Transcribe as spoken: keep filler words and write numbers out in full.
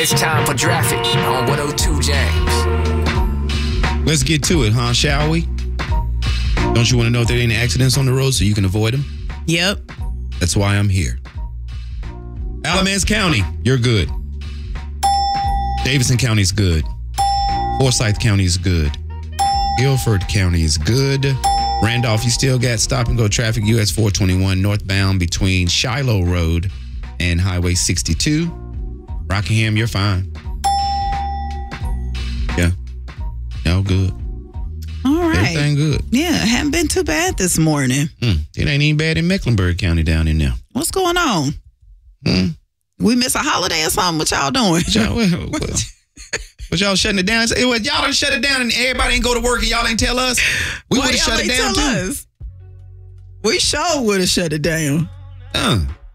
It's time for traffic on one oh two James. Let's get to it, huh? Shall we? Don't you want to know if there are any accidents on the road so you can avoid them? Yep. That's why I'm here. Alamance County, you're good. Davidson County is good. Forsyth County is good. Guilford County is good. Randolph, you still got stop and go traffic. U S four twenty-one northbound between Shiloh Road and Highway sixty-two. Rockingham, you're fine. Yeah. Y'all good. All right. Everything good. Yeah, haven't been too bad this morning. Mm, it ain't even bad in Mecklenburg County down in there. What's going on? Hmm? We miss a holiday or something? What y'all doing? What y'all, well, well, but y'all shutting it down? Say, well, y'all done shut it down and everybody ain't go to work and y'all ain't tell us? We would have shut it down too. Us? We sure would have shut it down. Uh,